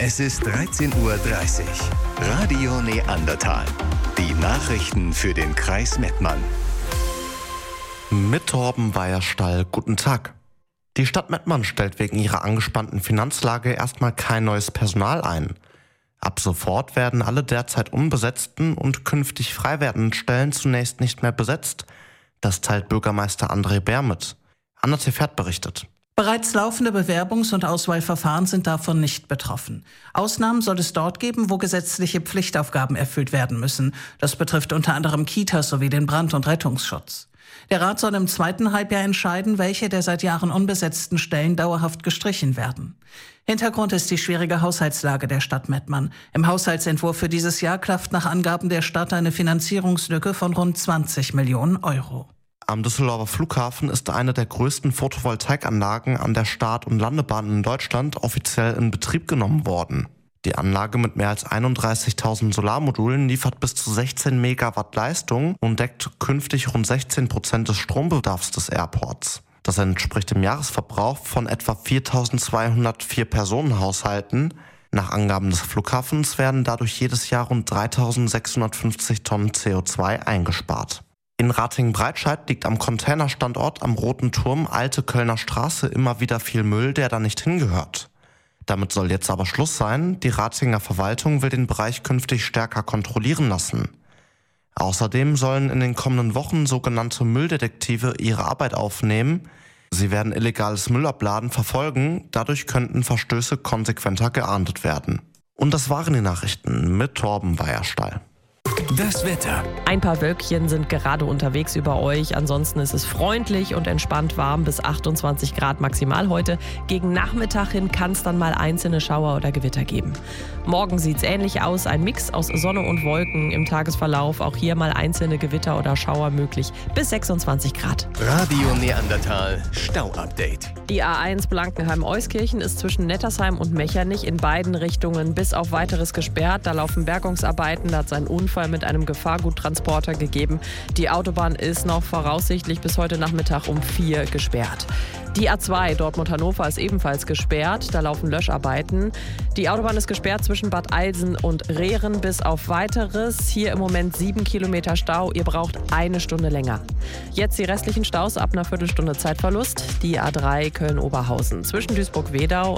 Es ist 13:30 Uhr. Radio Neandertal. Die Nachrichten für den Kreis Mettmann. Mit Torben Weierstall, guten Tag. Die Stadt Mettmann stellt wegen ihrer angespannten Finanzlage erstmal kein neues Personal ein. Ab sofort werden alle derzeit unbesetzten und künftig frei werdenden Stellen zunächst nicht mehr besetzt. Das teilt Bürgermeister André Bär mit. Anna Tefert berichtet. Bereits laufende Bewerbungs- und Auswahlverfahren sind davon nicht betroffen. Ausnahmen soll es dort geben, wo gesetzliche Pflichtaufgaben erfüllt werden müssen. Das betrifft unter anderem Kitas sowie den Brand- und Rettungsschutz. Der Rat soll im zweiten Halbjahr entscheiden, welche der seit Jahren unbesetzten Stellen dauerhaft gestrichen werden. Hintergrund ist die schwierige Haushaltslage der Stadt Mettmann. Im Haushaltsentwurf für dieses Jahr klafft nach Angaben der Stadt eine Finanzierungslücke von rund 20 Millionen Euro. Am Düsseldorfer Flughafen ist eine der größten Photovoltaikanlagen an der Start- und Landebahn in Deutschland offiziell in Betrieb genommen worden. Die Anlage mit mehr als 31.000 Solarmodulen liefert bis zu 16 Megawatt Leistung und deckt künftig rund 16% des Strombedarfs des Airports. Das entspricht dem Jahresverbrauch von etwa 4.204 Personenhaushalten. Nach Angaben des Flughafens werden dadurch jedes Jahr rund 3.650 Tonnen CO2 eingespart. In Ratingen-Breitscheid liegt am Containerstandort am Roten Turm Alte Kölner Straße immer wieder viel Müll, der da nicht hingehört. Damit soll jetzt aber Schluss sein. Die Ratinger Verwaltung will den Bereich künftig stärker kontrollieren lassen. Außerdem sollen in den kommenden Wochen sogenannte Mülldetektive ihre Arbeit aufnehmen. Sie werden illegales Müllabladen verfolgen. Dadurch könnten Verstöße konsequenter geahndet werden. Und das waren die Nachrichten mit Torben Weierstall. Das Wetter. Ein paar Wölkchen sind gerade unterwegs über euch. Ansonsten ist es freundlich und entspannt warm bis 28 Grad maximal heute. Gegen Nachmittag hin kann es dann mal einzelne Schauer oder Gewitter geben. Morgen sieht es ähnlich aus. Ein Mix aus Sonne und Wolken im Tagesverlauf. Auch hier mal einzelne Gewitter oder Schauer möglich bis 26 Grad. Radio Neandertal Stau-Update. Die A1 Blankenheim-Euskirchen ist zwischen Nettersheim und Mechernich in beiden Richtungen bis auf Weiteres gesperrt. Da laufen Bergungsarbeiten, da hat es einen Unfall mit einem Gefahrguttransporter gegeben. Die Autobahn ist noch voraussichtlich bis heute Nachmittag um 4 gesperrt. Die A2 Dortmund-Hannover ist ebenfalls gesperrt, da laufen Löscharbeiten. Die Autobahn ist gesperrt zwischen Bad Eilsen und Rehren bis auf Weiteres. Hier im Moment 7 Kilometer Stau, ihr braucht eine Stunde länger. Jetzt die restlichen Staus ab einer Viertelstunde Zeitverlust. Die A3 Köln-Oberhausen zwischen Duisburg-Wedau